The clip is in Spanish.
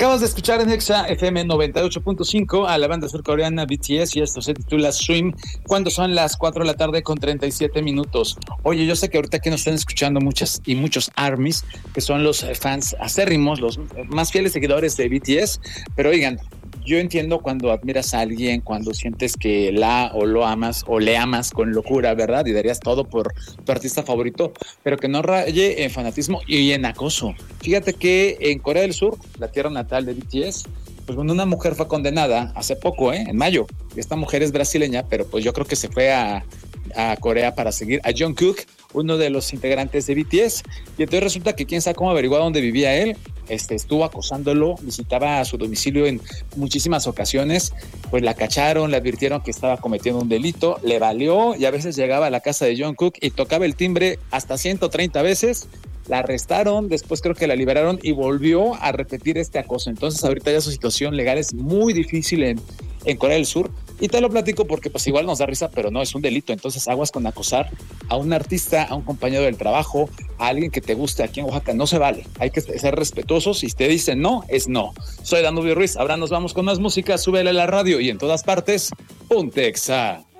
Acabas de escuchar en Hexa FM 98.5 a la banda surcoreana BTS y esto se titula Swim cuando son las 4 de la tarde con 37 minutos. Oye, yo sé que ahorita aquí nos están escuchando muchas y muchos ARMYs, que son los fans acérrimos, los más fieles seguidores de BTS, pero oigan, yo entiendo cuando admiras a alguien, cuando sientes que la o lo amas o le amas con locura, ¿verdad? Y darías todo por tu artista favorito, pero que no raye en fanatismo y en acoso. Fíjate que en Corea del Sur, la tierra natal de BTS, pues bueno, una mujer fue condenada hace poco, en mayo. Esta mujer es brasileña, pero pues yo creo que se fue a Corea para seguir a Jungkook, uno de los integrantes de BTS, y entonces resulta que quién sabe cómo averiguó dónde vivía él, estuvo acosándolo, visitaba a su domicilio en muchísimas ocasiones, pues la cacharon, le advirtieron que estaba cometiendo un delito, le valió y a veces llegaba a la casa de Jungkook y tocaba el timbre hasta 130 veces, la arrestaron, después creo que la liberaron y volvió a repetir este acoso. Entonces ahorita ya su situación legal es muy difícil en Corea del Sur, y te lo platico porque pues igual nos da risa, pero no, es un delito. Entonces aguas con acosar a un artista, a un compañero del trabajo, a alguien que te guste. Aquí en Oaxaca no se vale, hay que ser respetuosos. Si te dicen no, es no. Soy Danubio Ruiz, ahora nos vamos con más música, súbele a la radio y en todas partes, ponte Exa.